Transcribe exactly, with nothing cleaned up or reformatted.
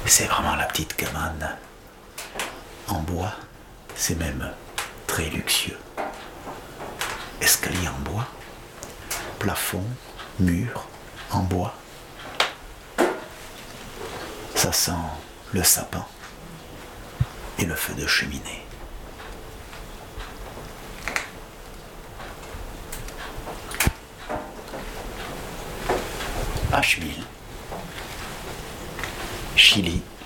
C'est vraiment la petite cabane en bois, c'est même très luxueux. Escalier en bois, plafond, mur en bois. Ça sent le sapin et le feu de cheminée. Asheville, Chili,